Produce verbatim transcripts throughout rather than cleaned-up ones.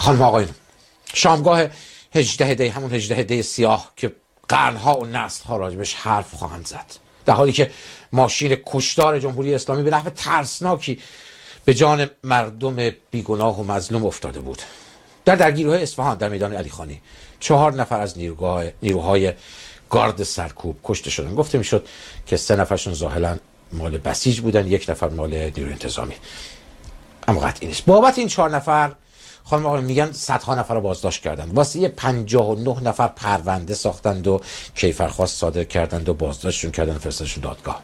خانم آقایون، شامگاه هجده دی، همون هجده دی سیاه که قرنها و نسلها راجبش حرف خواهند زد، در حالی که ماشین کشتار جمهوری اسلامی به نحو ترسناکی به جان مردم بیگناه و مظلوم افتاده بود. در درگیری‌های اصفهان در میدان علیخانی چهار نفر از نیروگاه نیروهای گارد سرکوب کشته شدن. گفته میشد که سه نفرشون ظاهراً مال بسیج بودن، یک نفر مال نیروی انتظامی، اما قطعی نیست. بابت این چهار نفر خانم آقایون میگن صدها نفر رو بازداشت کردند. واسه پنجاه و نه نفر پرونده ساختند و کیفرخواست صادر کردند و بازداشتشون کردند و فرستادشون دادگاه.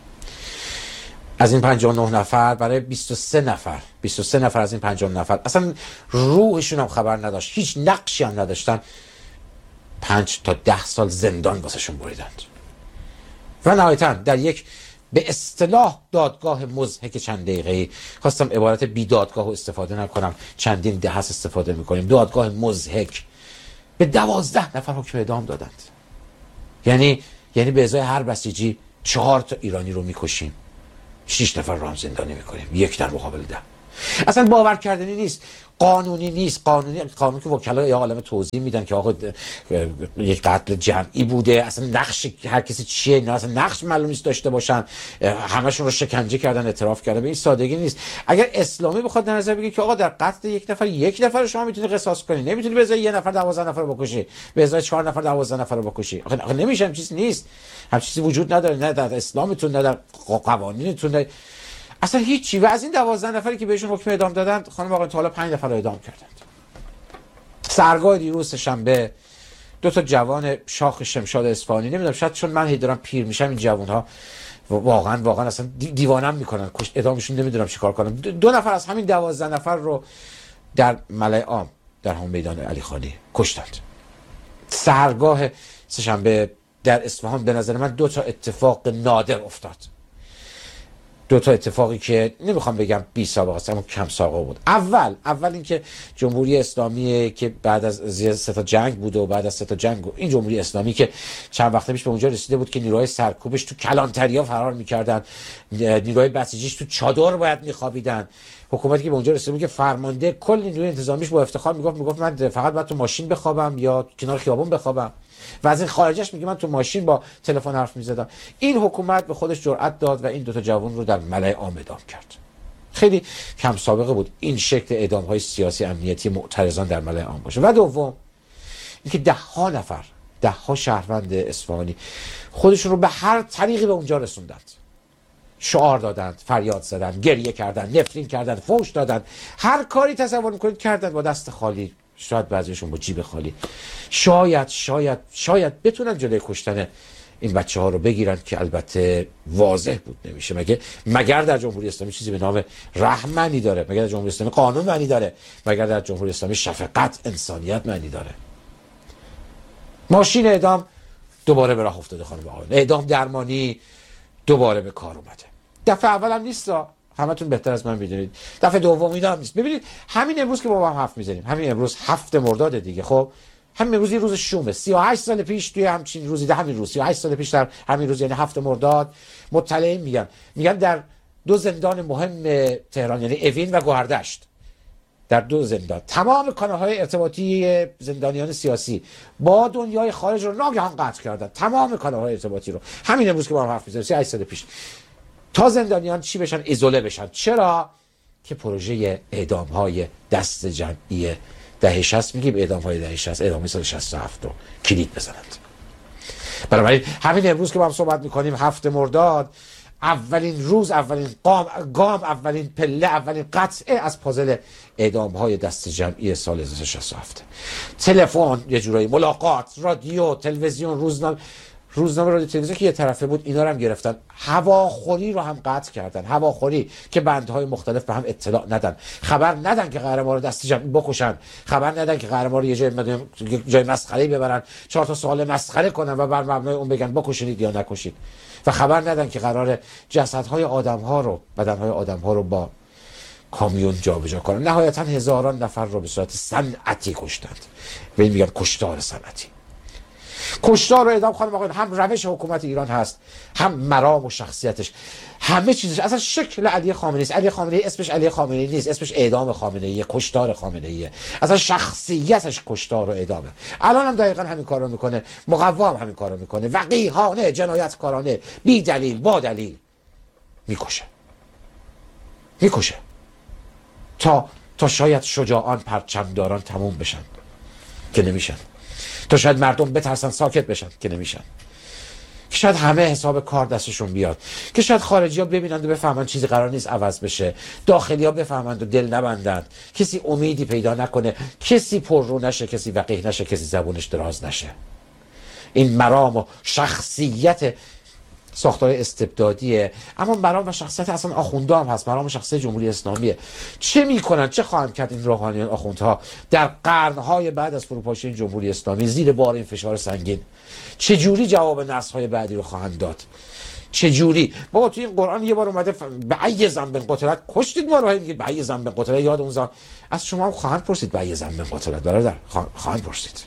از این پنجاه و نه نفر برای بیست و سه نفر بیست و سه نفر از این پنجاه و نه نفر اصلا روحشون هم خبر نداشت، هیچ نقشی هم نداشتن، پنج تا ده سال زندان واسهشون بریدند. و نهایتاً در یک به اصطلاح دادگاه مضحک چند دقیقه‌ای، خواستم عبارت بی دادگاه رو استفاده نکنم، چندین دهه است استفاده میکنیم، دادگاه مضحک، به دوازده نفر حکم اعدام دادند. یعنی یعنی به ازای هر بسیجی چهار تا ایرانی رو میکشیم، شش نفر رو هم زندانی میکنیم، یک در مقابل ده. اصلا باور کردنی نیست، قانونی نیست. قانونی قانون که وکلای یا عالم توضیح میدن که آقا یک قتل جمعی بوده، اصلا نقش هر کسی چیه، نه اصلا نقش معلوم نیست داشته باشن، همشون رو شکنجه کردن، اعتراف کردن. به این سادگی نیست. اگر اسلامی بخواد در نظر بگیره که آقا در قتل یک نفر یک نفر شما میتونی قصاص کنی، نمیتونی به ازای یک نفر دوازده نفر رو بکشی، به ازای چهار نفر دوازده نفر رو بکشی. آخه, آخه نمیشه، هم چیز نیست، هم چیزی وجود نداره، نه در اسلامتون نه در قوانینتون، نه اصلا هیچی. و از این دوازده نفری که بهشون حکم اعدام دادند خانم آقای تا حالا پنج نفر رو اعدام کردند. سرگاه دیروز شنبه دو تا جوان شاخ شمشاد اصفهانی، نمیدونم شاید چون من هی دارم پیر میشم این جوانها واقعا واقعا اصلا دیوانم میکنن، اعدامشون نمیدونم چیکار کنم. دو نفر از همین دوازده نفر رو در ملأ عام در همون میدان علیخانی کشتند. سرگاه سه‌شنبه در اصفهان به نظر من دو تا اتفاق نادر افتاد. دو تا اتفاقی که نمیخوام بگم بی سابقه است اما کم سابقه بود. اول اول اینکه جمهوری اسلامی که بعد از زیر سه تا جنگ بود و بعد از سه تا جنگ این جمهوری اسلامی که چند وقت پیش به اونجا رسیده بود که نیروهای سرکوبش تو کلانتریا فرار میکردن، نیروهای بسیجیش تو چادر باید میخوابیدن، حکومتی که به اونجا رسیده بود که فرمانده کل نیروی انتظامیش با افتخار میگفت میگفت من فقط باید تو ماشین بخوابم یا کنار خیابون بخوابم، و از این خارجش میگه من تو ماشین با تلفن حرف میزدم. این حکومت به خودش جرأت داد و این دوتا جوان رو در ملأ عام اعدام کرد. خیلی کم سابقه بود این شکل اعدام های سیاسی امنیتی معترضان در ملأ عام باشه. و دوم اینکه ده ها نفر ده ها شهروند اصفهانی خودشون رو به هر طریقی به اونجا رسوندند، شعار دادند، فریاد زدند، گریه کردند، نفرین کردند، فوش دادند، هر کاری تصور میکنید کردند با دست خالی، شاید بعضیشون با جیب خالی. شاید شاید شاید بتونن جلوی کشتن این بچه ها رو بگیرن که البته واضح بود نمیشه. مگه مگر در جمهوری اسلامی چیزی به نام رحم معنی داره؟ مگر در جمهوری اسلامی قانون معنی داره؟ مگر در جمهوری اسلامی شفقت، انسانیت معنی داره؟ ماشین اعدام دوباره به راه افتاده خانم آقایون، اعدام درمانی دوباره به کار اومده. دفعه اول هم نیستا، همتون بهتر از من میدونید، دفعه دومی هم نیست. ببینید همین امروز که با هم حرف میزنیم، همین امروز هفت مرداد دیگه، خب همین امروز یه روز شومه. سی و هشت سال پیش توی همچین روزی، ده همین روز سی و هشت سال پیش در همین روز یعنی هفت مرداد، مطلعین میگن میگن در دو زندان مهم تهران یعنی اوین و گوهردشت، در دو زندان تمام کانال‌های ارتباطی زندانیان سیاسی با دنیای خارج رو ناگهان قطع کردن، تمام کانال‌های ارتباطی رو. همین امروز که با هم حرف میزنیم سی و هشت سال پیش، تا زندانیان چی بشن؟ ایزوله بشن. چرا؟ که پروژه اعدام‌های دست جمعی دهه شصت، میگیم اعدام‌های دهه شصت، اعدام سال شصت و هفت رو کلید بزنند. بنابراین همین امروز که با هم صحبت میکنیم هفت مرداد، اولین روز، اولین قام گام، اولین پله، اولین قطعه از پازل اعدام‌های دست جمعی سال هزار و سیصد و شصت و هفت. تلفن، یه جورایی ملاقات، رادیو، تلویزیون، روزنامه روزنامه رادیو تلویزیون که یه طرفه بود اینا رو هم گرفتن، هواخوری رو هم قطع کردن، هواخوری که بندهای مختلف به هم اطلاع ندن، خبر ندن که قهرمان رو دست جمعی بکشن، خبر ندن که قهرمان رو یه جای جای مسخره ببرن، چهار تا سوال مسخره کنن و بر مبنای اون بگن بکشید یا نکشید، و خبر ندن که قرار جسدهای آدم‌ها رو، بدنهای آدم‌ها رو با کامیون جابجا کنن. نهایتا هزاران نفر رو به صورت صنعتی کشتند. به این میگن کشتار صنعتی. کشتار و اعدام خانم آقایان هم روش حکومت ایران هست، هم مرام و شخصیتش، همه چیزش. اصلا شکل علی خامنه‌ای است. علی خامنه‌ای اسمش علی خامنه‌ای نیست، اسمش اعدام خامنه‌ای، کشتار خامنه‌ای. اصلا شخصیتش کشتار و اعدامه. الان هم دقیقاً همین کارو میکنه، مقوا هم همین کارو میکنه، وقیحانه، جنایتکارانه، بی دلیل، با دلیل میکشه میکشه تا تا شاید شجاعان پرچمداران تموم بشن که نمیشن، تا شاید مردم بترسن ساکت بشن که نمیشن، که شاید همه حساب کار دستشون بیاد، که شاید خارجی ها ببینند و بفهمند چیزی قرار نیست عوض بشه، داخلی ها بفهمند و دل نبندند، کسی امیدی پیدا نکنه، کسی پر رو نشه، کسی وقیح نشه، کسی زبونش دراز نشه. این مرام و شخصیت ساختار استبدادیه. اما مرام و شخصیت اصلا آخونده هم هست، مرام و شخصیت جمهوری اسلامیه. چه میکنن، چه خواهند کرد این روحانیان آخوندها در قرنهای بعد از فروپاشی این جمهوری اسلامی زیر بار این فشار سنگین؟ چه جوری جواب نسل‌های بعدی رو خواهند داد؟ چه جوری؟ بابا توی این قرآن یه بار اومده به ای ذنب قتلت کشتید ما رو، میگید به ای ذنب قتلت. یاد اون زمان از شما هم خواهند پرسید به ای ذنب قتلت برادر، خواهند پرسید.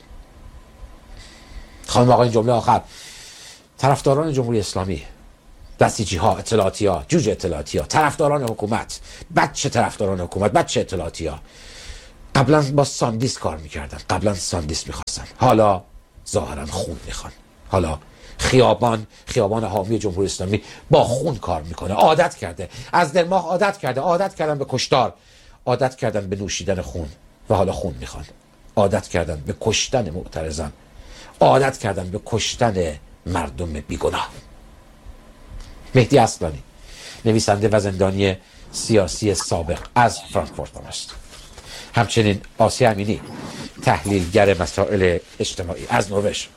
خانم آقا این جمله آخر، طرفداران جمهوری اسلامی، دستیجی ها، اطلاعاتی ها، جوجه اطلاعاتی ها، طرفداران حکومت، بچه طرفداران حکومت، بچه اطلاعاتی ها، قبلا با ساندیس کار میکردن، قبلا ساندیس میخواستن، حالا ظاهرا خون میخوان. حالا خیابان خیابان حامی جمهوری اسلامی با خون کار میکنه. عادت کرده، از دل ماه عادت کرده، عادت کردن به کشتار، عادت کردن به نوشیدن خون و حالا خون میخوان. عادت کردن به کشتن معترضان، عادت کردن به کشتن مردم بیگناه. مهدی اصلانی، نویسنده و زندانی سیاسی سابق، از فرانکفورت است. همچنین آسیا امینی، تحلیلگر مسائل اجتماعی، از نروژ.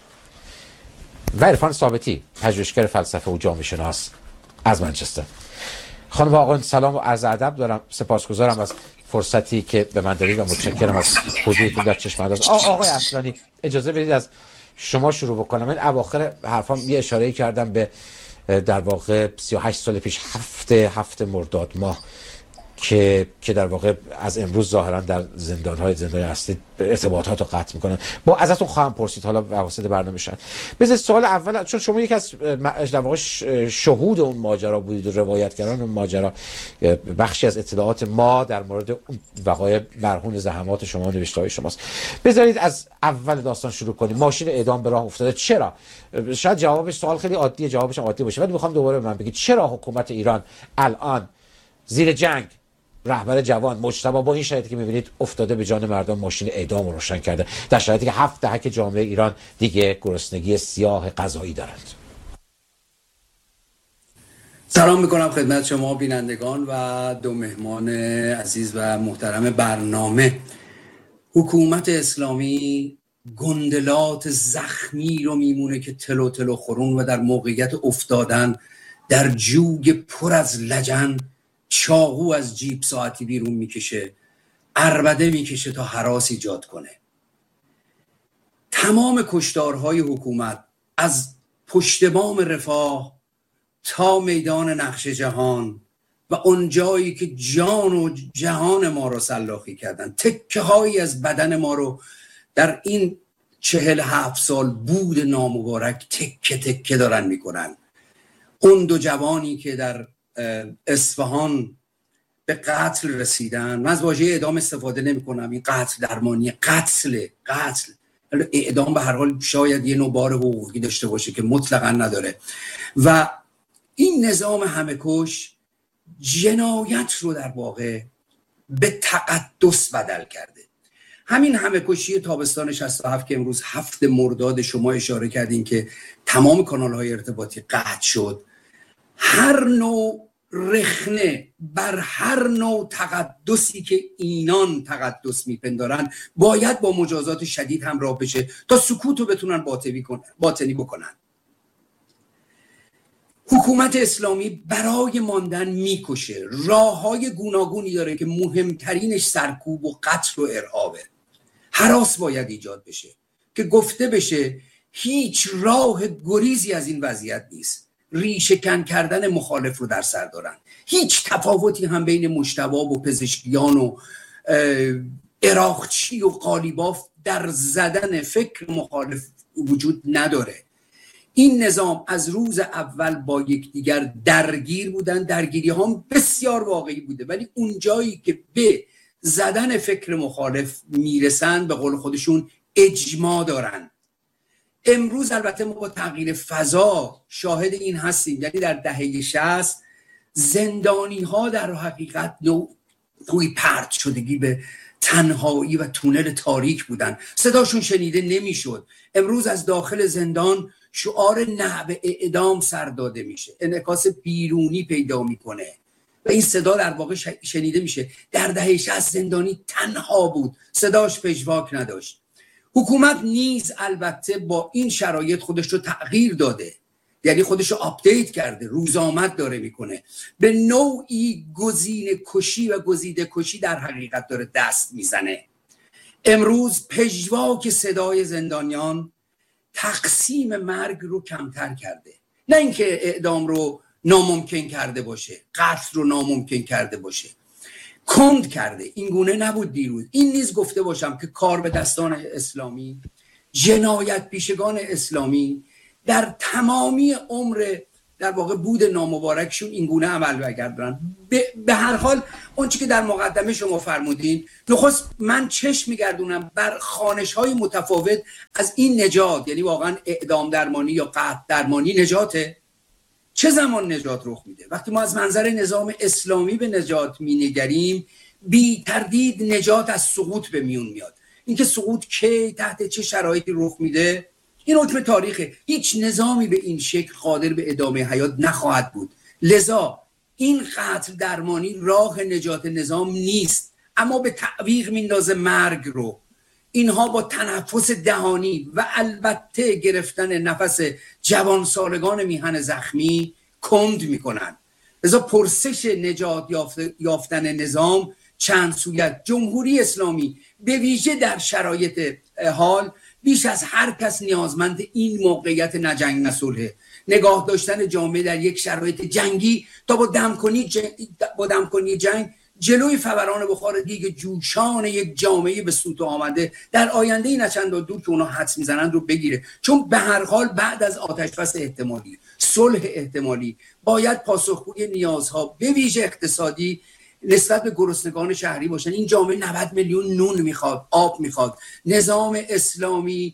و عرفان ثابتی، پژوهشگر فلسفه و جامعه شناس، از منچستر. خانم و آقایان سلام و عرض ادب دارم. سپاسگزارم از فرصتی که به من دادید و متشکرم از حضورتون در چشم انداز. آقای اصلانی اجازه بدید از شما شروع بکنم. من اواخر حرفام یه اشاره کردم به در واقع سی و هشت سال پیش، هفته هفته مرداد ماه، که که در واقع از امروز ظاهرا در زندان‌های زندان اصلی ارتباطات رو قطع میکنن. با ازتون خواهم پرسید حالا واسط برنامه شد. بذار سوال اول، چون شما یک از در واقع شهود اون ماجرا بودید و روایتگران اون ماجرا، بخشی از اطلاعات ما در مورد وقایع مرهون زحمات شما و نوشته‌های شماست. بذارید از اول داستان شروع کنیم. ماشین اعدام به راه افتاده، چرا؟ شاید جوابش سوال خیلی عادیه، جوابش عادی باشه، ولی میخوام دوباره به من بگید چرا حکومت ایران الان زیر جنگ، رهبر جوان مجتبی با این شرایطی که می‌بینید افتاده به جان مردم، ماشین اعدام رو روشن کرده، در شرایطی که هفت دهک جامعه ایران دیگه گرسنگی سیاه غذایی دارند؟ سلام میکنم خدمت شما بینندگان و دو مهمان عزیز و محترم برنامه. حکومت اسلامی گندلات زخمی رو میمونه که تلو تلو خورون و در موقعیت افتادن در جوگ پر از لجن چاقو از جیب ساعتی بیرون میکشه، عربده میکشه تا هراس ایجاد کنه. تمام کشتارهای حکومت از پشت بام رفاه تا میدان نقش جهان و اون جایی که جان و جهان ما رو سلاخی کردن، تکه هایی از بدن ما رو در این چهل هفت سال بود نامبارک تکه تکه دارن میکنن. اون دو جوانی که در اصفهان به قتل رسیدن، من از واژه اعدام استفاده نمی کنم، این قتل درمانی، قتل قتل اعدام به هر حال شاید یه نوع بار حقوقی داشته باشه که مطلقا نداره. و این نظام همه کش جنایت رو در واقع به تقدس بدل کرده. همین همه کشی تابستان شصت و هفت که امروز هفت مرداد شما اشاره کردین که تمام کانال‌های ارتباطی قطع شد، هر نوع رخنه بر هر نوع تقدسی که اینان تقدس میپندارن باید با مجازات شدید همراه بشه تا سکوت رو بتونن باطنی بکنن. حکومت اسلامی برای ماندن میکشه، راه های گوناگونی داره که مهمترینش سرکوب و قتل و ارهابه. هراس باید ایجاد بشه که گفته بشه هیچ راه گریزی از این وضعیت نیست. ریشه کن کردن مخالف رو در سر دارن. هیچ تفاوتی هم بین مجتبی و پزشکیان و عراقچی و قالیباف در زدن فکر مخالف وجود نداره. این نظام از روز اول با یکدیگر درگیر بودن، درگیری هم بسیار واقعی بوده، ولی اون جایی که به زدن فکر مخالف میرسن به قول خودشون اجماع دارن. امروز البته ما با تغییر فضا شاهد این هستیم، یعنی در دهه شصت زندانی ها در حقیقت نوعی پرت شدگی به تنهایی و تونل تاریک بودن، صداشون شنیده نمیشد. امروز از داخل زندان شعار نهب اعدام سر داده میشه، انعکاس بیرونی پیدا میکنه و این صدا در واقع شنیده میشه. در دهه شصت زندانی تنها بود، صداش پژواک نداشت. حکومت نیز البته با این شرایط خودش رو تغییر داده، یعنی خودش رو آپدیت کرده، روزآمد داره میکنه، به نوعی گزینه کشی و گزیده کشی در حقیقت داره دست میزنه. امروز پژواک صدای زندانیان تقسیم مرگ رو کمتر کرده، نه اینکه اعدام رو ناممکن کرده باشه، قتل رو ناممکن کرده باشه، کند کرده. این گونه نبود دیروز. این نیز گفته باشم که کار به دستان اسلامی، جنایت پیشگان اسلامی در تمامی عمر در واقع بود نامبارکشون این گونه عمل بگردن. به, به هر حال اون چیزی که در مقدمه شما فرمودین، نخست من چشم میگردونم بر خوانش‌های متفاوت از این نجات، یعنی واقعا اعدام درمانی یا قتل درمانی نجاته؟ چه زمان نجات رخ میده؟ وقتی ما از منظر نظام اسلامی به نجات مینگریم، بی تردید نجات از سقوط به میون میاد. اینکه سقوط کی تحت چه شرایطی رخ میده این حکم تاریخه. هیچ نظامی به این شکل قادر به ادامه حیات نخواهد بود. لذا این قتل درمانی راه نجات نظام نیست، اما به تعویق میندازه مرگ رو. اینها با تنفس دهانی و البته گرفتن نفس جوان سالگان میهن زخمی کند میکنن. لذا پرسش نجات یافتن نظام چند سویت. جمهوری اسلامی به ویژه در شرایط حال بیش از هر کس نیازمند این موقعیت نجنگ نصلحه، نگاه داشتن جامعه در یک شرایط جنگی تا با دمکنی جنگ, با دمکنی جنگ جلوی فوران بخار دیگ جوشان یک جامعه به سوت آمده در آینده این چند دور که اونا حدس میزنن رو بگیره. چون به هر حال بعد از آتشبس احتمالی، صلح احتمالی، باید پاسخگوی نیازها به ویژه اقتصادی نسبت به گرسنگان شهری باشن. این جامعه نود میلیون نون میخواد، آب میخواد. نظام اسلامی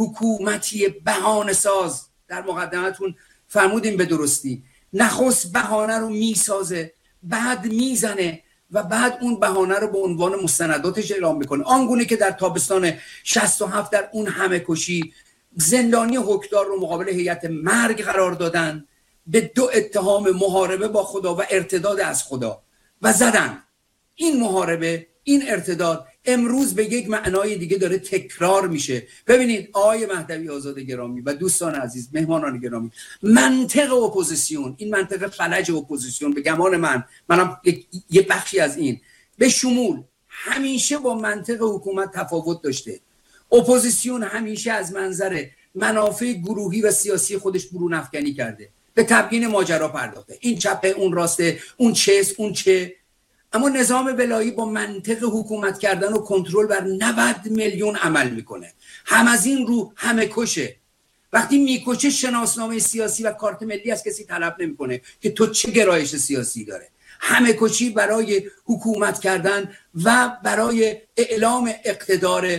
حکومتی بهانه ساز، در مقدمتون فرمودیم به درستی، نخست بهانه رو میسازه، بعد میزنه و بعد اون بهانه رو به عنوان مستنداتش اعلام میکنه. آنگونه که در تابستان شصت و هفت در اون همه کشی زندانی حکمدار رو مقابل هیئت مرگ قرار دادن به دو اتهام محاربه با خدا و ارتداد از خدا و زدن. این محاربه، این ارتداد امروز به یک معنای دیگه داره تکرار میشه. ببینید آقای مهدوی آزاد گرامی و دوستان عزیز، مهمانان گرامی، منطق اپوزیسیون، این منطق فلج اپوزیسیون به گمان من، منم یه بخشی از این، به شمول همیشه با منطق حکومت تفاوت داشته. اپوزیسیون همیشه از منظر منافع گروهی و سیاسی خودش برون افکنی کرده، به تبیین ماجرا پرداخته، این چپه، اون راسته، اون چه، اون چه. اما نظام ولایی با منطق حکومت کردن و کنترل بر نود میلیون عمل میکنه. هم از این رو همه کشه. وقتی میکشه شناسنامه سیاسی و کارت ملی از کسی طلب نمیکنه که تو چه گرایش سیاسی داره. همه کشی برای حکومت کردن و برای اعلام اقتدار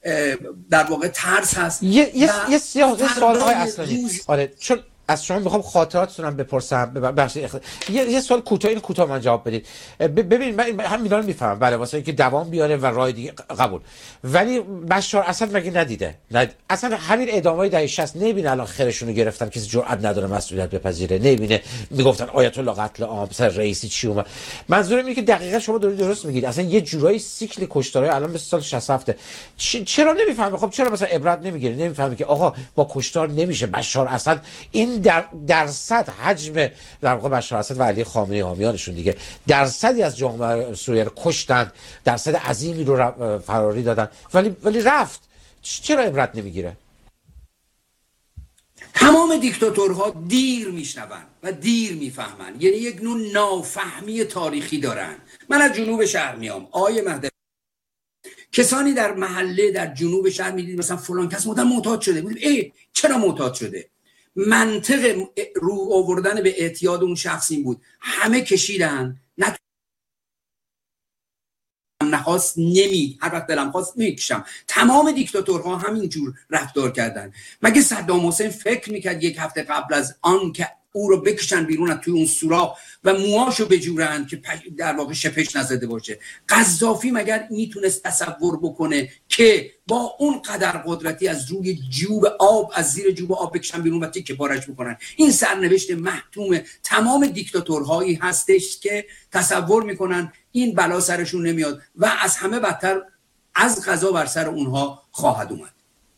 در واقع ترس هست. یه یه یه سوال های اصلی. آره، چون از شما میخوام خاطراتتونم بپرسم. ببخشید اخ... یه یه سوال کوتاه، این کوتاه من جواب بدید. ببینید من همینا رو میفهمم، بله، واسه اینکه دوام بیاره و راه دیگه قبول، ولی بشار اسد مگه ندیده؟ ند... اصلا همین اعدامای دهه شصت نمیبینه الان خیرشونو گرفتن، کسی جرئت نداره مسئولیت بپذیره، نمیبینه میگفتن آیت الله قتل عام سر رئیسی چی اومد. منظورم اینه که دقیقاً شما دارید درست میگید، اصلا یه جورایی سیکل کشتارهای الان به سال شصت و هفت چ... چرا نمیفهمه؟ خب چرا مثلا عبرت نمیگیره؟ نمیفهمه که آقا با کشتار نمیشه. بشار اسد این در درصد حجم در واقع بشار اسد و علی خامنه‌ای حامیانشون دیگه درصدی از جامعه سوریه رو کشتن، درصد عظیمی رو فراری دادن، ولی ولی رفت. چرا عبرت نمیگیره؟ تمام دیکتاتورها دیر میشنون و دیر میفهمن، یعنی یک نوع نافهمی تاریخی دارن. من از جنوب شهر میام. آقای مهدوی کسانی در محله در جنوب شهر میدید مثلا فلان کس مدام معتاد شده، بودیم ای چرا معتاد شده؟ منطق رو آوردن به اعتیاد اون شخص این بود همه کشیدن، نه نخواست نمی هر وقت دلم خواست میکشم. تمام دیکتاتورها همینجور رفتار کردن. مگه صدام حسین فکر میکرد یک هفته قبل از آن که او رو بکشن بیرون از توی اون سوراخ و موهاشو بجورن که در واقع شپش نزده باشه؟ قذافی مگر میتونست تصور بکنه که با اون قدر قدرتی از روی جوب آب، از زیر جوب آب بکشن بیرون و تیکه پارش بکنن؟ این سرنوشت محتوم تمام دیکتاتورهایی هستش که تصور میکنن این بلا سرشون نمیاد و از همه بدتر از قضا بر سر اونها خواهد اومد.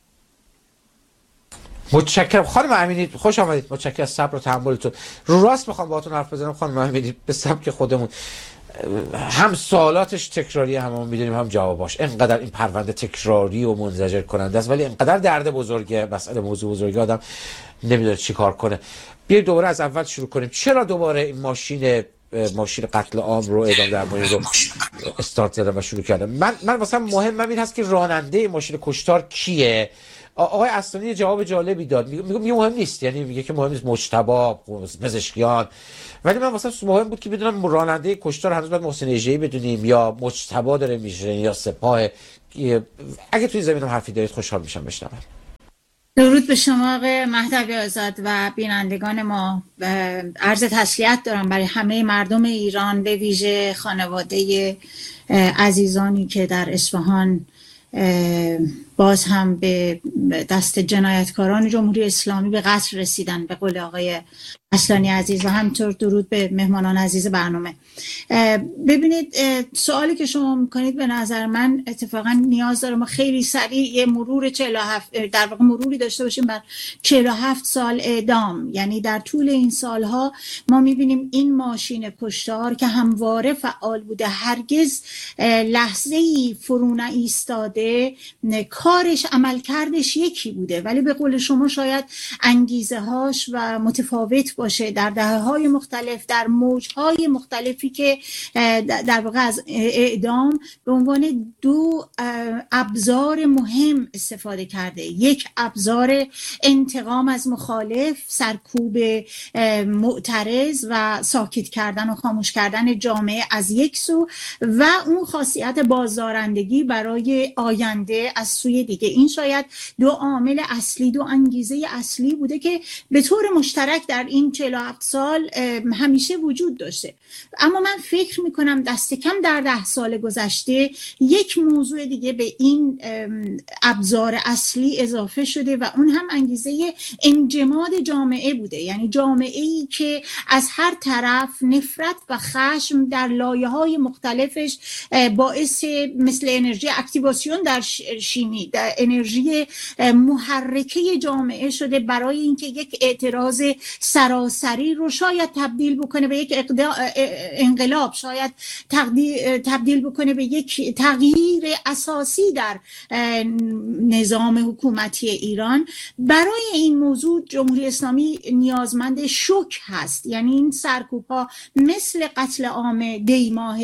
متشکرم خانم امینی، خوش آمدید. متشکرم از صبر و تحملتون. رو راست میخوام باهاتون حرف بزنم خانم امینی، به سبک خودمون. هم سوالاتش تکراری، هم هم میدونیم هم جواباش. اینقدر این پرونده تکراری و منزجر کننده است، ولی اینقدر درد بزرگه، مسئله موضوع بزرگه، آدم نمیدونه چی کار کنه. بیاید دوباره از اول شروع کنیم. چرا دوباره این ماشین ماشین قتل عام رو اعدام درمانی رو استارت زدن و شروع کردن؟ من من واسه مهمم این هست که راننده ماشین کشتار کیه؟ آقای اصلانی جواب جالبی داد، میگه میگه مهم نیست، یعنی میگه که مهم نیست مجتبی پزشکیان، ولی من واسه مهم بود که بدونم راننده کشتار هنوز باید محسن اژه‌ای بدونیم یا مجتبی داره میشه یا سپاه. اگه توی زمینم حرفی دارید خوشحال میشم بشنوم. درود به شما آقای مهدوی آزاد و بینندگان ما. عرض تسلیت دارم برای همه مردم ایران، به ویژه خانواده عزیزانی که در اصفهان باز هم به دست جنایتکاران جمهوری اسلامی به قتل رسیدن، به قول آقای اصلانی عزیز، و همینطور درود به مهمانان عزیز برنامه. ببینید سوالی که شما میکنید به نظر من اتفاقا نیاز داره ما خیلی سریع یه مرور چهل و هفت در واقع مروری داشته باشیم بر چهل و هفت سال اعدام. یعنی در طول این سالها ما میبینیم این ماشین کشتار که همواره فعال بوده، هرگز لحظه‌ای فرو نایستاده، کارش عملکردش یکی بوده، ولی به قول شما شاید انگیزه هاش و متفاوت باشه در دهه‌های مختلف، در موج‌های مختلفی که در واقع از اعدام به عنوان دو ابزار مهم استفاده کرده. یک ابزار انتقام از مخالف، سرکوب معترض و ساکت کردن و خاموش کردن جامعه از یک سو، و اون خاصیت بازدارندگی برای آینده از سوی دیگه. این شاید دو عامل اصلی، دو انگیزه اصلی بوده که به طور مشترک در این چهل و هفت سال همیشه وجود داشته. اما من فکر میکنم دست کم در ده سال گذشته یک موضوع دیگه به این ابزار اصلی اضافه شده و اون هم انگیزه انجماد جامعه بوده. یعنی جامعه ای که از هر طرف نفرت و خشم در لایه‌های مختلفش باعث مثل انرژی اکتیواسیون در شیمی، در انرژی محرکه جامعه شده برای اینکه یک اعتراض سراسری رو شاید تبدیل بکنه به یک انقلاب، شاید تبدیل بکنه به یک تغییر اساسی در نظام حکومتی ایران. برای این موضوع جمهوری اسلامی نیازمند شوک هست. یعنی این سرکوب‌ها مثل قتل عام دی ماه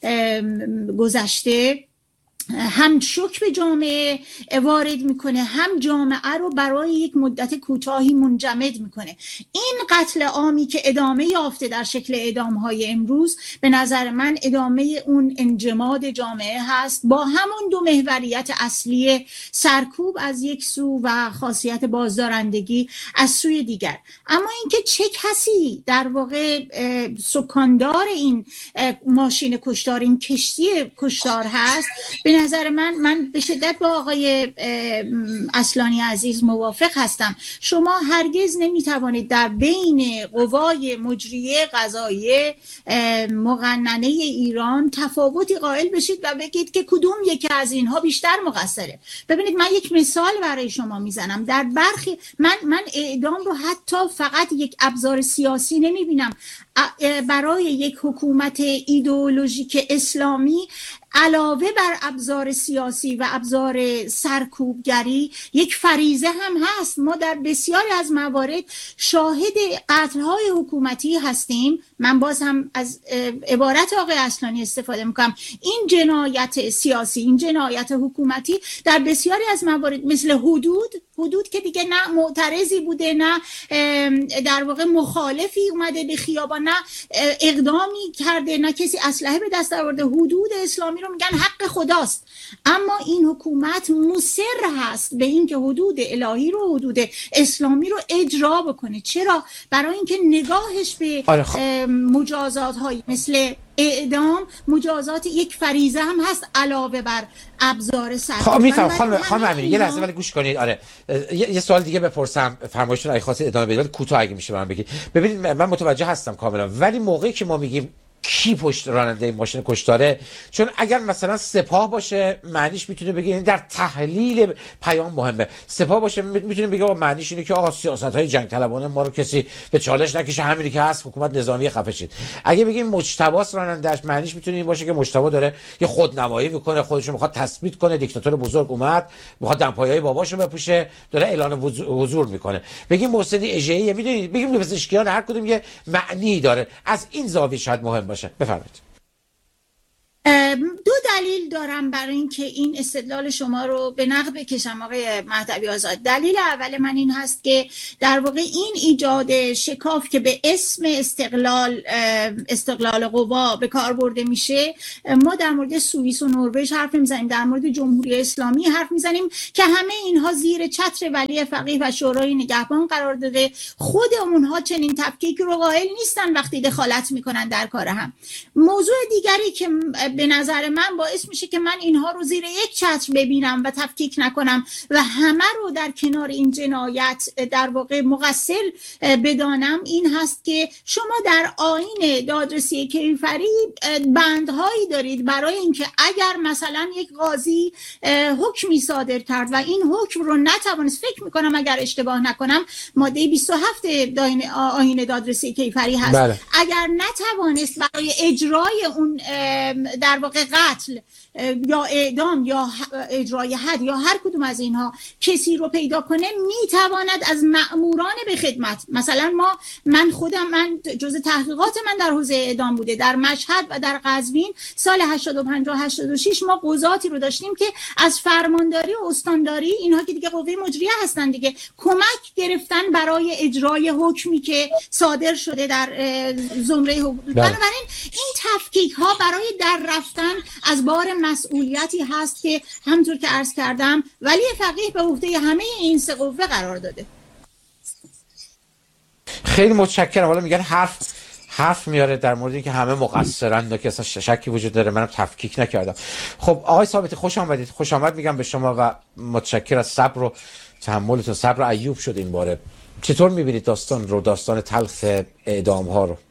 گذشته هم شوک به جامعه وارد میکنه، هم جامعه رو برای یک مدت کوتاهی منجمد میکنه. این قتل عامی که ادامه یافته در شکل اعدام‌های امروز، به نظر من ادامه اون انجماد جامعه هست با همون دو محوریت اصلی، سرکوب از یک سو و خاصیت بازدارندگی از سوی دیگر. اما اینکه چه کسی در واقع سکاندار این ماشین کشتار، این کشتی کشتار هست، به نظر من من به شدت با آقای اصلانی عزیز موافق هستم. شما هرگز نمیتوانید در بین قوای مجریه قضاییه مقننه ایران تفاوتی قائل بشید و بگید که کدوم یکی از اینها بیشتر مقصره. ببینید من یک مثال برای شما میزنم. در برخی من من اعدام رو حتی فقط یک ابزار سیاسی نمیبینم. برای یک حکومت ایدئولوژیک اسلامی علاوه بر ابزار سیاسی و ابزار سرکوبگری یک فریضه هم هست. ما در بسیاری از موارد شاهد قتل‌های حکومتی هستیم. من باز هم از عبارت آقای اصلانی استفاده میکنم. این جنایت سیاسی، این جنایت حکومتی در بسیاری از موارد مثل حدود حدود که دیگه نه معترضی بوده، نه در واقع مخالفی اومده به خیابان، نه اقدامی کرده، نه کسی اسلحه به دست آورده. حدود اسلامی رو میگن حق خداست، اما این حکومت مصر هست به اینکه حدود الهی رو، حدود اسلامی رو اجرا بکنه. چرا؟ برای اینکه نگاهش به مجازات های مثل اعدام، مجازات یک فریضه هم هست علاوه بر ابزار سرکوب. خب میفهم خانم خانم امینی یه لحظه ولی گوش کنید. آره یه, یه سوال دیگه بپرسم، فرمایشتون اگه خواستید ادامه بدید ولی کوتاه اگه میشه من بگید. ببینید من متوجه هستم کاملا، ولی موقعی که ما میگیم کی پشت راننده ماشین کشتاره، چون اگر مثلا سپاه باشه معنیش میتونه بگه این در تحلیل پیام مهمه. سپاه باشه میتونه بگه معنیش اینه که آقا سیاست‌های جنگ طلبانه ما رو کسی به چالش نکشه، همینی که هست حکومت نظامی خفه شید. اگه بگیم مجتباست راننده‌اش معنیش میتونه این باشه که مجتبی داره یه خودنمایی میکنه، خودش رو میخواد تثبیت کنه، دیکتاتور بزرگ اومد میخواد دمپایه‌های باباشو بپوشه، داره اعلان حضور میکنه. بگیم محسنی اژه‌ای، میدونید بگیم پزشکیان هر کدوم یه معنی داره. از این زاویه شاید مهم باشه. بفرمایید. دو دلیل دارم برای اینکه این استدلال شما رو به نقد بکشم آقای مهدوی آزاد. دلیل اول من این هست که در واقع این ایجاد شکاف که به اسم استقلال استقلال قوا به کار برده میشه، ما در مورد سوئیس و نروژ حرف میزنیم، در مورد جمهوری اسلامی حرف میزنیم که همه اینها زیر چتر ولی فقیه و شورای نگهبان قرار داده. خود اونها چنین تفکیک رو قائل نیستن وقتی دخالت میکنن در کار هم. موضوع دیگری که به نظر من باعث میشه که من اینها رو زیر یک چتر ببینم و تفکیک نکنم و همه رو در کنار این جنایت در واقع مقصر بدانم این هست که شما در آیین دادرسی کیفری بندهایی دارید برای اینکه اگر مثلا یک قاضی حکمی صادر کرد و این حکم رو نتوانست، فکر میکنم اگر اشتباه نکنم ماده بیست و هفت آیین دادرسی کیفری هست، بله. اگر نتوانست برای اجرای اون در واقع قتل یا اعدام یا اجرای حد یا هر کدوم از اینها کسی رو پیدا کنه، میتواند از مأموران به خدمت، مثلا ما من خودم من جز تحقیقات من در حوزه اعدام بوده، در مشهد و در قزوین سال هشتاد و پنج و هشتاد و شش ما قضاتی رو داشتیم که از فرمانداری و استانداری، اینها که دیگه قوه مجریه هستن دیگه، کمک گرفتن برای اجرای حکمی که صادر شده در زمره حدود. بنابراین این تفکیک ها برای در رفتن از بار مسئولیتی هست که همونطور که عرض کردم ولی فقیه به عهده همه این سه قوه قرار داده. خیلی متشکرم. حالا میگن حرف حرف میاره در مورد اینکه همه مقصرن که اصلا شکی وجود داره، منم تفکیک نکردم. خب آقای ثابتی خوش آمدید. خوش آمد میگم به شما و متشکر از صبر و تحملتون. صبر ایوب شد این باره. چطور میبینید داستان رو، داستان تلخ اعدام ها رو؟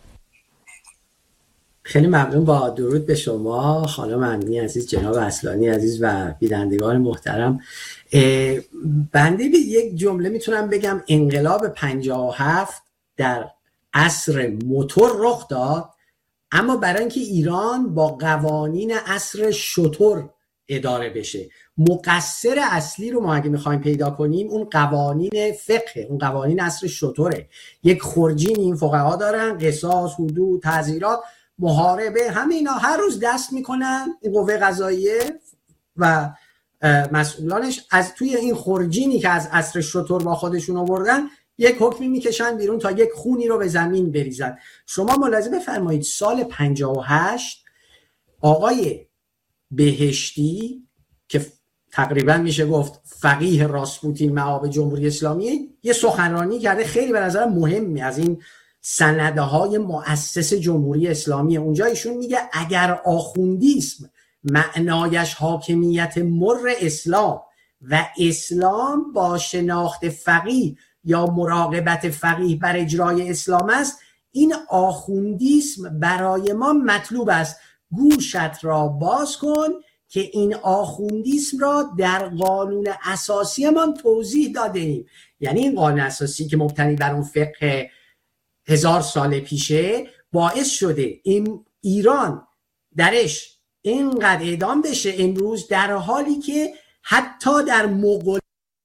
خیلی ممنون. با درود به شما خانم امینی عزیز، جناب اصلانی عزیز و بینندگان محترم. بنده به یک جمله میتونم بگم انقلاب پنجاه و هفت در عصر موتور رخ داد، اما برای اینکه ایران با قوانین عصر شتر اداره بشه، مقصر اصلی رو ما اگه میخوایم پیدا کنیم اون قوانین فقه، اون قوانین عصر شتره. یک خرجین این فقها دارن، قصاص، حدود، تعزیرات، محاربه، همه اینا هر روز دست میکنن این قوه قضاییه و مسئولانش از توی این خرجینی که از عصر شتر با خودشون آوردن یک حکمی میکشن بیرون تا یک خونی رو به زمین بریزن. شما ملاحظه بفرمایید سال پنجاه و هشت آقای بهشتی که تقریبا میشه گفت فقیه راسپوتین مآب جمهوری اسلامی یه سخنرانی کرده خیلی به نظر مهمی از این سنده های مؤسس جمهوری اسلامی. اونجا ایشون میگه اگر آخوندیسم معنایش حاکمیت مر اسلام و اسلام با شناخت فقیه یا مراقبت فقیه بر اجرای اسلام است، این آخوندیسم برای ما مطلوب است. گوشت را باز کن که این آخوندیسم را در قانون اساسی ما توضیح داده ایم. یعنی این قانون اساسی که مبتنی بر اون فقه هزار سال پیشه باعث شده این ایران درش اینقدر اعدام بشه امروز، در حالی که حتی در مغول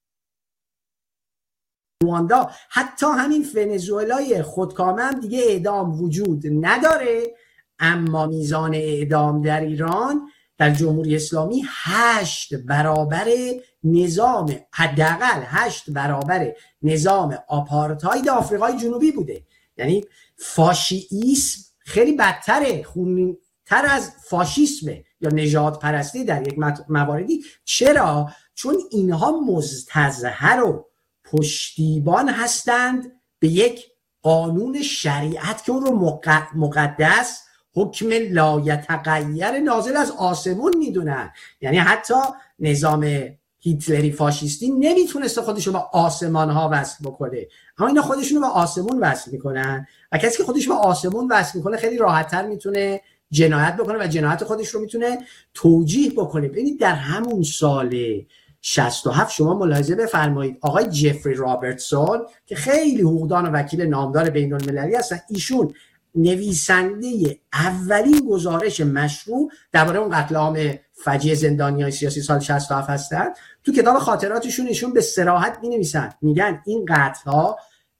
رواندا، حتی همین ونزوئلای خودکامه هم دیگه اعدام وجود نداره، اما میزان اعدام در ایران در جمهوری اسلامی هشت برابر نظام، حداقل هشت برابر نظام آپارتاید آفریقای جنوبی بوده. یعنی فاشیسم خیلی بدتره، خونتر از فاشیسمه یا نژاد پرستی در یک مواردی. چرا؟ چون اینها مستظهر و پشتیبان هستند به یک قانون شریعت که اون رو مقدس، حکم لایتغیر نازل از آسمون میدونن. یعنی حتی نظام هیتلری فاشیستی نمیتونسته خودشو به آسمان ها وصل بکنه، اما اینا خودشونو به آسمون وصل میکنن و کسی که خودشو به آسمون وصل میکنه خیلی راحت‌تر میتونه جنایت بکنه و جنایت خودش رو میتونه توجیه بکنه. ببینید در همون سال شصت و هفت شما ملاحظه بفرمایید آقای جفری رابرتسون که خیلی حقوقدان و وکیل نامدار بین المللی هستن، ایشون نویسنده اولین گزارش مشروع درباره اون قتل عام فجیع زندانیان سیاسی سال شصت و هفت هستن. تو کتاب خاطراتشون ایشون به صراحت می‌نویسن، میگن این قتل‌ها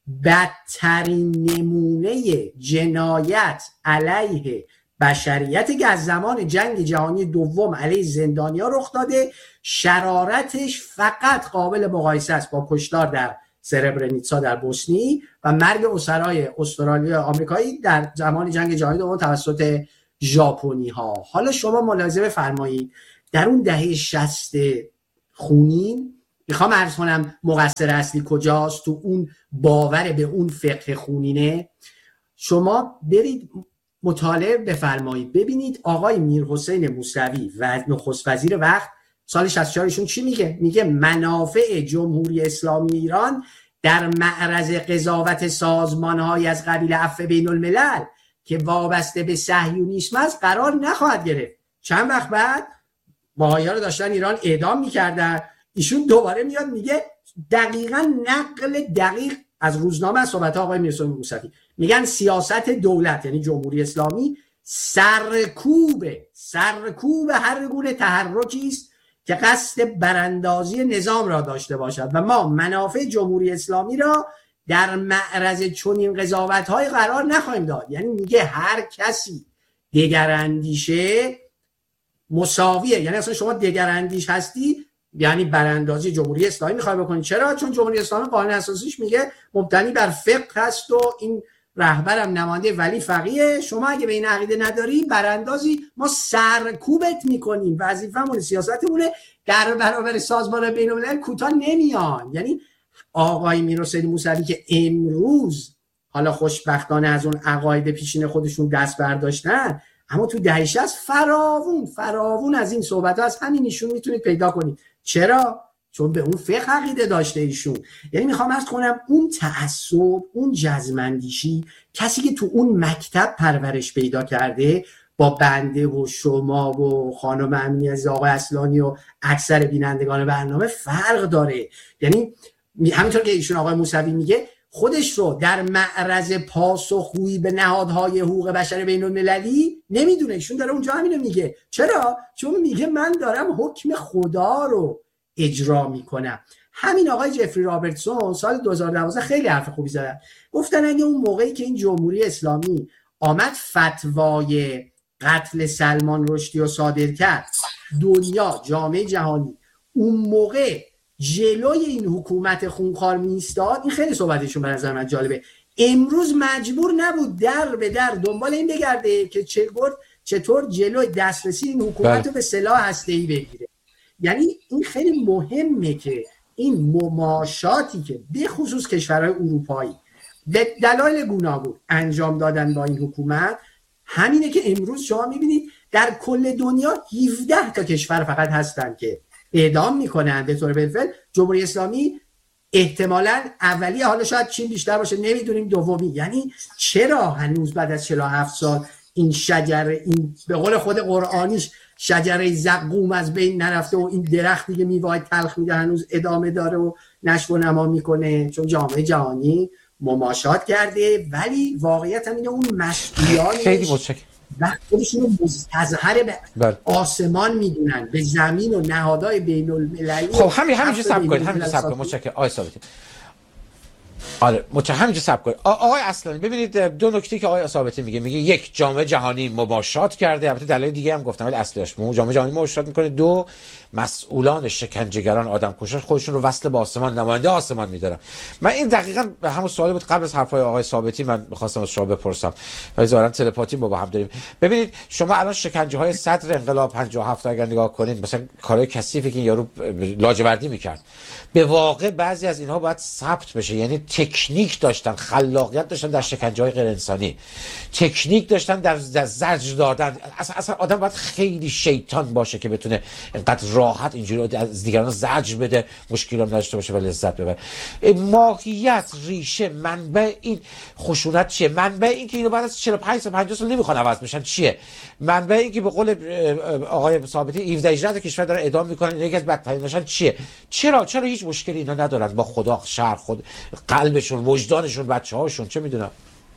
بدترین نمونه جنایت علیه بشریت که از زمان جنگ جهانی دوم علیه زندانیان رخ داده، شرارتش فقط قابل مقایسه است با کشتار در سربرنیتسا در بوسنی و مرگ اسرای استرالیا آمریکایی در زمان جنگ جهانی دوم توسط ژاپنی ها. حالا شما ملاحظه بفرمایید در اون دهه شصت خونین، میخوام عرض کنم مقصر اصلی کجاست تو اون باور به اون فقه خونینه. شما برید مطالعه بفرمایید ببینید آقای میرحسین موسوی و نخست وزیر وقت سال شصت و چهار ایشون چی میگه؟ میگه منافع جمهوری اسلامی ایران در معرض قضاوت سازمان‌های از قبیل عفو بین الملل که وابسته به صهیونیسم است قرار نخواهد گرفت. چند وقت بعد بهائی‌ها رو داشتن ایران اعدام میکردن، ایشون دوباره میاد میگه دقیقاً نقل دقیق از روزنامه از صحبت آقای میرحسین موسوی، میگن سیاست دولت یعنی جمهوری اسلامی سرکوب سرکوب هر گونه تحرکی است که قصد براندازی نظام را داشته باشد و ما منافع جمهوری اسلامی را در معرض چنین قضاوت‌های قرار نخواهیم داد. یعنی میگه هر کسی دگراندیشه مساویه، یعنی اصلا شما دگراندیش هستی یعنی براندازی جمهوری اسلامی میخوای بکنی. چرا؟ چون جمهوری اسلامی قانون اساسیش میگه مبتنی بر فقه هست و این رهبرم نماینده ولی فقیه، شما اگه به این عقیده نداری براندازی، ما سرکوبت میکنیم، وظیفه‌مون سیاستمونه، در برابر سازمان بین‌الملل کوتاه نمیان. یعنی آقای میرحسین موسوی که امروز حالا خوشبختانه از اون عقاید پیشین خودشون دست برداشتن، اما تو دهه شصت فراوون فراوون از این صحبت‌ها از همین ایشون میتونید پیدا کنید. چرا؟ چون به اون فقه عقیده داشته ایشون. یعنی میخوام عرض کنم اون تعصب، اون جزمندیشی، کسی که تو اون مکتب پرورش پیدا کرده با بنده و شما و خانم امینی عزیز، آقای اصلانی و اکثر بینندگان برنامه فرق داره. یعنی همینطور که ایشون آقای موسوی میگه خودش رو در معرض پاسخگویی به نهادهای حقوق بشر بین المللی نمیدونه. ایشون داره اونجا همینو میگه. چرا؟ چون میگه من دارم حکم خدا رو اجرا میکنم. همین آقای جفری رابرتسون سال دو هزار و دوازده خیلی حرف خوبی زدن، گفتن اگه اون موقعی که این جمهوری اسلامی آمد فتوای قتل سلمان رشدی رو صادر کرد، دنیا، جامعه جهانی اون موقع جلوی این حکومت خونخوار میستاد، این خیلی صحبتشون به نظر من جالبه، امروز مجبور نبود در به در دنبال این بگرده که چطور چطور جلوی دسترسی این حکومت رو به سلاح هسته‌ای بگیره. یعنی این خیلی مهمه که این مماشاتی که به خصوص کشورهای اروپایی به دلایل گوناگون انجام دادن با این حکومت، همینه که امروز شما میبینید در کل دنیا هفده تا کشور فقط هستن که اعدام میکنن به طور بالفعل. جمهوری اسلامی احتمالاً اولیه، حالا شاید چین بیشتر باشه نمیدونیم، دومی. یعنی چرا هنوز بعد از چهل و هفت سال این شجره، این به قول خود قرآنیش شجره زقوم از بین نرفته و این درختی که میوه‌های تلخ میده هنوز ادامه داره و نشو و نما میکنه؟ چون جامعه جهانی مماشات کرده، ولی واقعیت هم اینه اون مسئولیانش و خودشون رو مستظهر به آسمان میدونن، به زمین و نهادهای بین المللی. خب همین همینجا صبر کنید، همینجا صبر کنید. متشکرم آقای ثابتی. آره متشکرم، همینجا صبر کنید. آقای اصلانی ببینید دو نکته که آقای ثابتی میگه، میگه یک، جامعه جهانی مباشرت کرده، البته دلایل دیگه هم گفتم ولی اصلیش جامعه جهانی مباشرت میکنه. دو، مسئولان شکنجهگران آدم کشان خودشون رو وصل به آسمان، نماینده آسمان میدارن. من این دقیقاً همون سوالی بود قبل از حرفای آقای ثابتی من می‌خواستم از شما بپرسم و ظاهرا تلپاتی با هم داریم. ببینید شما الان شکنجه های صدر انقلاب پنجاه و هفت اگر نگاه کنید، مثلا کارهای کثیفی که یارو لاجوردی میکرد، به واقع بعضی از اینها باید ثبت بشه. یعنی تکنیک داشتن، خلاقیت داشتن در شکنجه های غیر انسانی، تکنیک داشتن در زجر دادن. اصلا اصلا آدم باید خیلی شیطان باشه که بتونه اینقدر راحت اینجوری از دیگران زجر بده، مشکل هم نداشته باشه و لذت ببره. ماهیت، ریشه، منبع این خشونت چیه؟ منبع این که اینو بعد از چهل و پنج سال پنجاه سال نمیخوان عوض بشن چیه؟ منبع این که به قول آقای ثابتی هفده هجده کشور داره اعدام میکنن، یکی از بدتریناشون چیه؟ چرا چرا هیچ مشکلی اینا ندارن با خدا، شهر، خود قلبشون، وجدانشون، بچه‌هاشون؟ چه میدونم.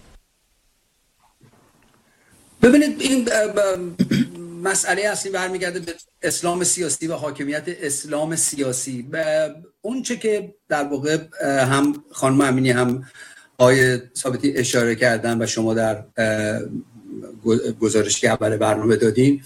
ببینید این مسئله اصلی برمیگرده به اسلام سیاسی و حاکمیت اسلام سیاسی. اون چه که در واقع هم خانم امینی هم آقای ثابتی اشاره کردن و شما در گزارش که اول برنامه دادین،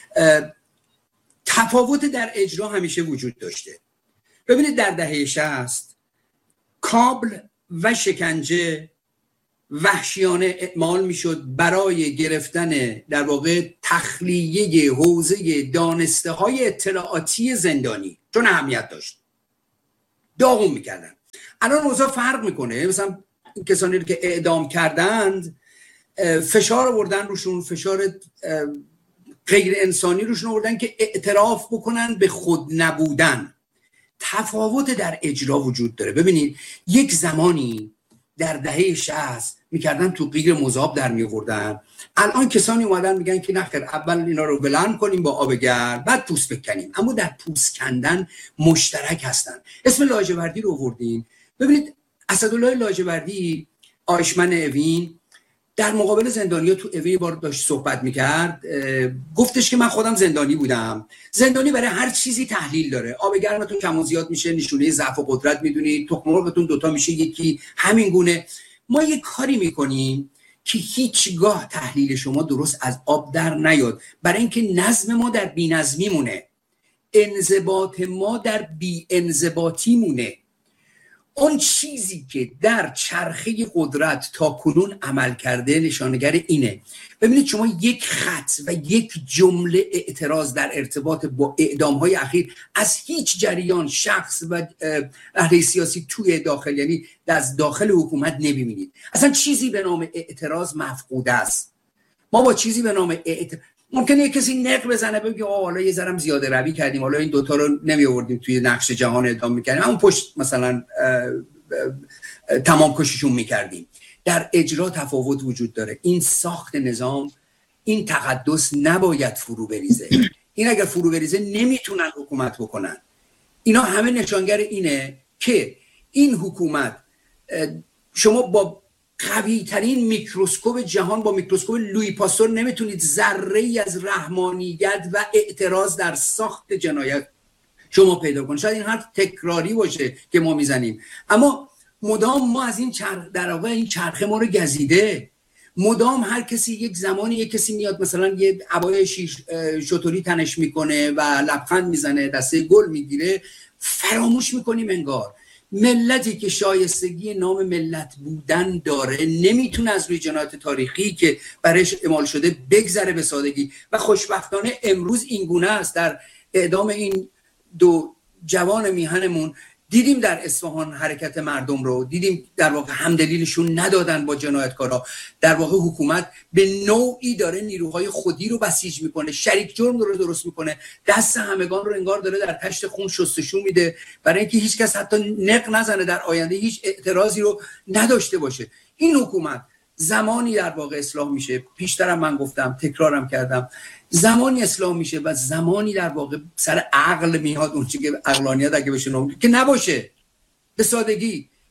تفاوت در اجرا همیشه وجود داشته. ببینید در دهه شصت کابل و شکنجه وحشیانه اعمال میشد برای گرفتن در واقع تخلیه حوزه دانسته های اطلاعاتی زندانی، چون اهمیت داشت، داغون میکردن. الان اوضاع فرق میکنه. مثلا کسانی که اعدام کردند فشار آوردن روشون، فشار غیر انسانی روشون آوردن که اعتراف بکنن به خود نبودن. تفاوت در اجرا وجود داره. ببینید یک زمانی در دهه شصت میکردن تو غیر مذاب در میوردن، الان کسانی اومدن میگن که نخیر، اول اینا رو بلند کنیم با آب گرم بعد پوست بکنیم. اما در پوست کندن مشترک هستن. اسم لاجوردی رو آوردین. ببینید اسدالله لاجوردی، آیشمن اوین، در مقابل زندانیا تو اوین بار داشت صحبت میکرد، گفتش که من خودم زندانی بودم. زندانی برای هر چیزی تحلیل داره. آب گرمتون کم و زیاد میشه نشونه ضعف و قدرت میدونید، تخم مرغتون دوتا میشه یکی، همین گونه. ما یک کاری میکنیم که هیچگاه تحلیل شما درست از آب در نیاد، برای اینکه نظم ما در بی‌نظمی مونه، انضباط ما در بی انضباطی مونه. اون چیزی که در چرخه قدرت تا کنون عمل کرده نشانگر اینه. ببینید شما یک خط و یک جمله اعتراض در ارتباط با اعدام‌های اخیر از هیچ جریان، شخص و اهل سیاسی توی داخل، یعنی از داخل حکومت نمی‌بینید. اصلا چیزی به نام اعتراض مفقوده است. ما با چیزی به نام اعتراض ممکنه یک کسی نق بزنه بگه آه حالا یه ذرم زیاده روی کردیم، حالا این دوتا رو نمی آوردیم توی نقش جهان اعدام می‌کردیم، همون پشت مثلا تمام کشیشون می‌کردیم. در اجرا تفاوت وجود داره. این ساخت نظام، این تقدس نباید فرو بریزه. این اگر فرو بریزه نمیتونن حکومت بکنن. اینا همه نشانگر اینه که این حکومت، شما با قوی ترین میکروسکوپ جهان، با میکروسکوپ لویی پاستور نمیتونید ذره ای از رحمانیت و اعتراض در ساخت جنایت شما پیدا کنید. شاید این حرف تکراری باشه که ما میزنیم، اما مدام ما از این چرخ، در واقع این چرخه ما رو گزیده. مدام هر کسی یک زمانی یک کسی میاد مثلا یه عبای شطوری تنش میکنه و لبخند میزنه، دسته گل میگیره، فراموش میکنیم انگار ملتی که شایستگی نام ملت بودن داره نمیتونه از روی جنایت تاریخی که برایش اعمال شده بگذره به سادگی. و خوشبختانه امروز این گونه است. در اعدام این دو جوان میهنمون دیدیم در اصفهان حرکت مردم رو دیدیم، در واقع همدلیلشون ندادن با جنایتکارا. در واقع حکومت به نوعی داره نیروهای خودی رو بسیج میکنه، شریک جرم رو درست میکنه، دست همگان رو انگار داره در تشت خون شستشو میده برای اینکه هیچ کس حتی نق نزنه، در آینده هیچ اعتراضی رو نداشته باشه. این حکومت زمانی در واقع اصلاح میشه، پیشترم من گفتم، تکرارم کردم، زمانی اصلاح میشه و زمانی در واقع سر عقل میاد اون چیزی که عقلانیت اگه بشه نام که نباشه، به سادگی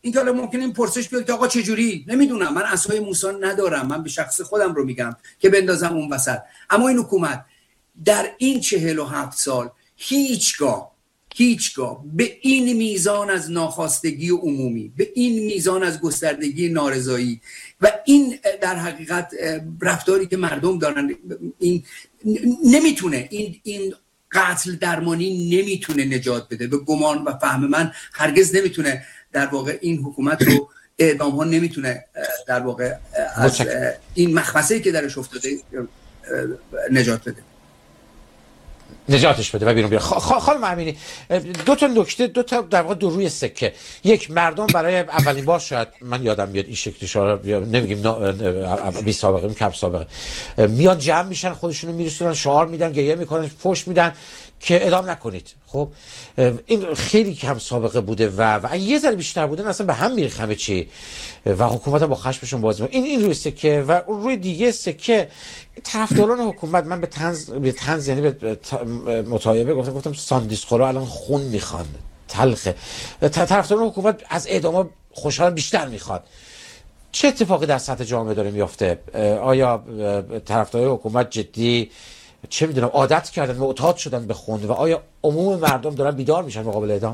این که حالا ممکنه این پرسش بیاد که آقا چجوری، نمیدونم، من عصای موسی ندارم، من به شخص خودم رو میگم که بندازم اون وسط. اما این حکومت در این چهل و هفت سال هیچگاه هیچگاه به این میزان از ناخواستگی عمومی، به این میزان از گستردگی نارضایی و این در حقیقت رفتاری که مردم دارن، این نمیتونه این این قتل درمانی نمیتونه نجات بده. به گمان و فهم من هرگز نمیتونه در واقع این حکومت رو، اعدام ها نمیتونه در واقع از این مخمسه‌ای که درش افتاده نجات بده نجاتش بده و بیرون بیاره. خانم امینی، دو تا نکته، دو تا در واقع دو روی سکه. یک، مردم برای اولین بار، شاید من یادم میاد این شکلی شارا نمیگیم بی سابقه ام کم سابقه، میان جمع میشن، خودشونو میرسونن، شعار میدن، گریه میکنن، فحش میدن که اعدام نکنید. خب این خیلی کم سابقه بوده و و یه ذره بیشتر بودن اصلا به هم میریخت همه چی و حکومت با خشمشون باز می‌کنه. این این روی سکه. و اون روی دیگه سکه، طرفداران حکومت، من به طنز به طنز یعنی به متایبه گفتم گفتم ساندیسخورا الان خون میخوان، تلخه. طرفداران حکومت از اعدام خوشحال بیشتر میخواد. چه اتفاقی در سطح جامعه داره میفته؟ آیا طرفداران حکومت جدی چه میدونم عادت کردن، معتاد شدن به خون و آیا عموم مردم دارن بیدار میشن مقابل اعدام؟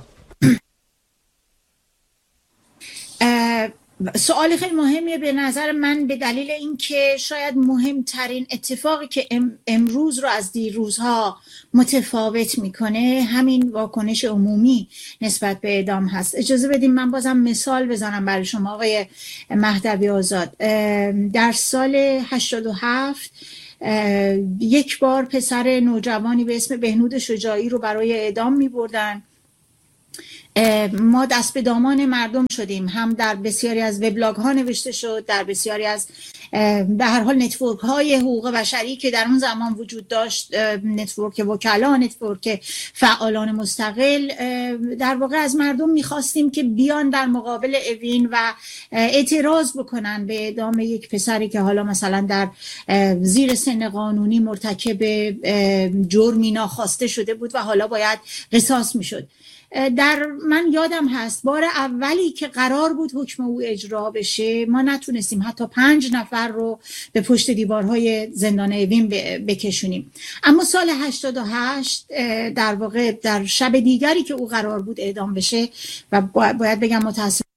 سوال خیلی مهمیه به نظر من، به دلیل اینکه شاید مهمترین اتفاقی که امروز رو از دیروزها متفاوت میکنه همین واکنش عمومی نسبت به اعدام هست. اجازه بدیم من بازم مثال بزنم برای شما آقای مهدوی آزاد. در سال هشتاد و هفت یک بار پسر نوجوانی به اسم بهنود شجاعی رو برای اعدام می بردن. ما دست به دامان مردم شدیم، هم در بسیاری از وبلاگ ها نوشته شد، در بسیاری از به هر حال نتورک های حقوق بشری که در اون زمان وجود داشت، نتورک وکلا، نتورک فعالان مستقل، در واقع از مردم میخواستیم که بیان در مقابل اوین و اعتراض بکنن به اعدام یک پسری که حالا مثلا در زیر سن قانونی مرتکب جرمی ناخواسته شده بود و حالا باید قصاص میشد. در من یادم هست بار اولی که قرار بود حکم او اجرا بشه، ما نتونستیم حتی پنج نفر رو به پشت دیوارهای زندان اوین بکشونیم. اما سال هشتاد و هشت در واقع در شب دیگری که او قرار بود اعدام بشه و باید بگم متاسفانه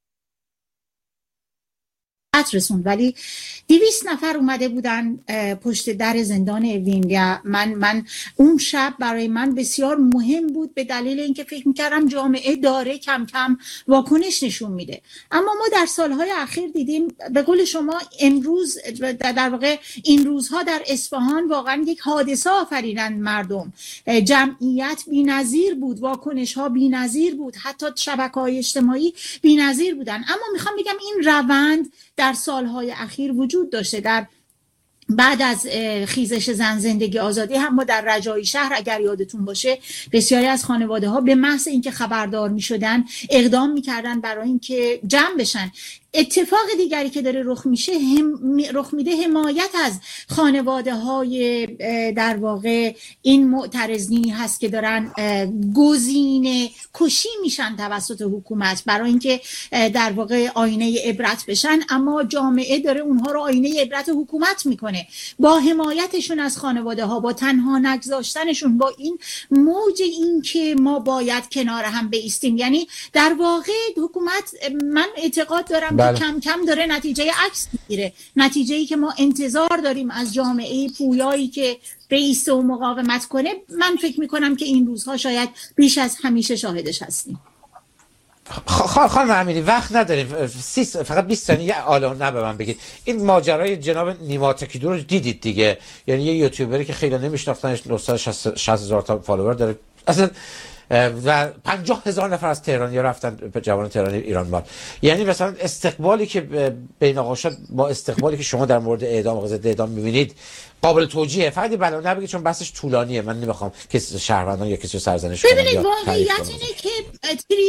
رسوند، ولی دویست نفر اومده بودن پشت در زندان اوین. یا من من اون شب برای من بسیار مهم بود به دلیل اینکه فکر میکردم جامعه داره کم کم واکنش نشون میده. اما ما در سالهای اخیر دیدیم، به قول شما امروز در واقع این روزها در اصفهان واقعا یک حادثه آفریدن مردم، جمعیت بی‌نظیر بود، واکنش ها بی‌نظیر بود، حتی شبکه‌های اجتماعی بی‌نظیر بودن. اما میخوام بگم این روند در سالهای اخیر وجود داشته. در بعد از خیزش زن زندگی آزادی هم ما در رجایی شهر اگر یادتون باشه بسیاری از خانواده ها به محض اینکه خبردار می شدن اقدام می کردن برای اینکه جمع بشن. اتفاق دیگری که داره رخ میشه هم رخ میده حمایت از خانواده های در واقع این معترضینی هست که دارن گزینه کشی میشن توسط حکومت برای اینکه در واقع آینه عبرت بشن، اما جامعه داره اونها رو آینه عبرت حکومت میکنه با حمایتشون از خانواده ها، با تنها نگذاشتنشون، با این موج این که ما باید کنار هم بایستیم. یعنی در واقع حکومت، من اعتقاد دارم بله. کم کم داره نتیجه عکس میگیره، نتیجه‌ای که ما انتظار داریم از جامعه پویایی که بایسته و مقاومت کنه. من فکر میکنم که این روزها شاید بیش از همیشه شاهدش هستیم. خانم امینی وقت نداریم، فقط بیست ثانیه الان نه به من بگید این ماجرای جناب نیما تکیدو رو دیدید دیگه؟ یعنی یه یوتیوبری که خیلی نمیشناختنش، نهصد و شصت هزار تا فالوور داره اصلا و پنجاه هزار نفر از تهرانی‌ها رفتن به جوان تهرانی ایران باد. یعنی مثلا استقبالی که بین آقا شد با استقبالی که شما در مورد اعدام و قضیه اعدام می‌بینید قابل توجیهه. فقط بلا نبگید چون بحثش طولانیه، من نمیخوام که شهروندان یا کسی رو سرزنش کنم. ببینید واقعیت اینه که تریبون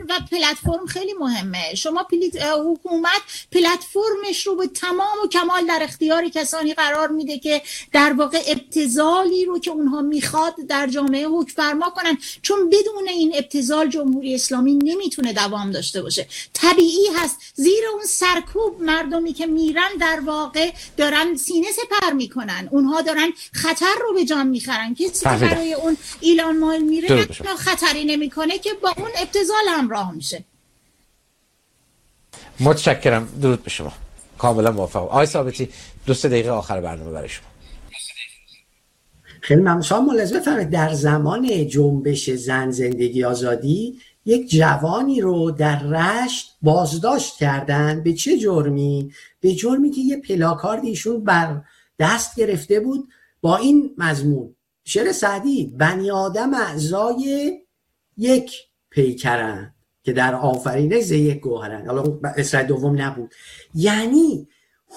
و پلتفرم خیلی مهمه. شما پلیت... حکومت پلتفرمش رو به تمام و کمال در اختیار کسانی قرار میده که در واقع ابتذالی رو که اونها میخواد در جامعه حکم فرما کنن، چون بدون این ابتذال جمهوری اسلامی نمیتونه دوام داشته باشه. طبیعی هست زیر اون سرکوب مردمی که میرن در واقع دارن سینه سپر میکنن، اونها دارن خطر رو به جان میخرن. کسی که برای اون ایلان مایل میره نه خطری نمیکنه که با اون ابتذال همراه میشه. متشکرم. درود به شما. کاملا موافقم. آقای ثابتی دو سه دقیقه آخر برنامه برای شما. خیلی ممنون. شما ملاحظه بفرمایید در زمان جنبش زن زندگی آزادی یک جوانی رو در رشت بازداشت کردن. به چه جرمی؟ به جرمی که یه پلاکارد ایشون بر دست گرفته بود با این مضمون: شعر سعدی، بنی آدم اعضای یک پیکرن که در آفرینش ز یک گوهرن. حالا اصرار دوم نبود. یعنی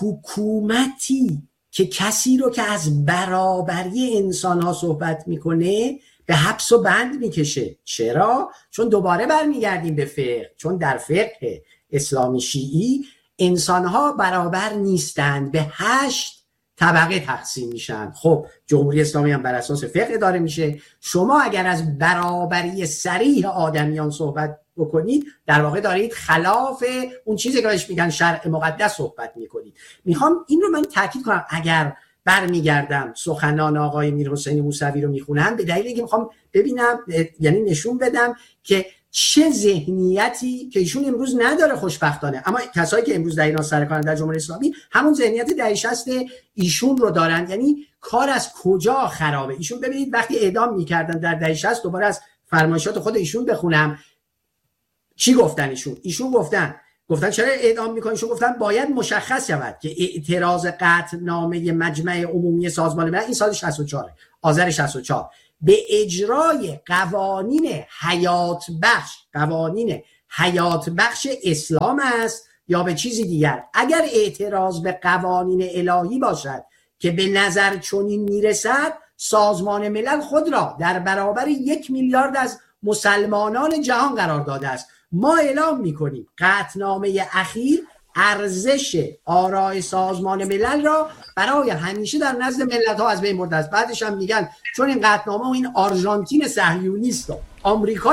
حکومتی که کسی رو که از برابری انسان ها صحبت میکنه به حبس و بند میکشه. چرا؟ چون دوباره برمیگردیم به فقه، چون در فقه اسلامی شیعی انسان ها برابر نیستند، به هشت طبقه تقسیم میشن. خب جمهوری اسلامی هم بر اساس فقه داره میشه. شما اگر از برابری صریح آدمیان صحبت بکنید در واقع دارید خلاف اون چیزی که بهش میگن شرع مقدس صحبت میکنید. میخوام این رو من تاکید کنم. اگر برمیگردم سخنان آقای میرحسین موسوی رو میخونم به دلیل اینکه میخوام ببینم، یعنی نشون بدم که چه ذهنیتی که ایشون امروز نداره خوشبختانه، اما کسایی که امروز در ایران سر کارن در جمهوری اسلامی همون ذهنیت دهه شصت ایشون رو دارن. یعنی کار از کجا خرابه. ایشون ببینید وقتی اعدام میکردن در دهه شصت، دوباره از فرمایشات خود ایشون بخونم چی گفتن. ایشون ایشون گفتن گفتن چرا اعدام میکنن؟ ایشون گفتن باید مشخص شود که اعتراض قطعنامه مجمع عمومی سازمان ملل، این سال شصت و چهار آذر شصت و چهار، به اجرای قوانین حیات بخش قوانین حیات بخش اسلام است یا به چیزی دیگر. اگر اعتراض به قوانین الهی باشد که به نظر چنین میرسد، سازمان ملل خود را در برابر یک میلیارد از مسلمانان جهان قرار داده است. ما اعلام میکنیم قطعنامه اخیر ارزش آراء سازمان ملل را برای همیشه در نزد ملت ها از بین برده است. بعدش هم میگن چون این قطعنامه و این آرژانتین صهیونیست آمریکا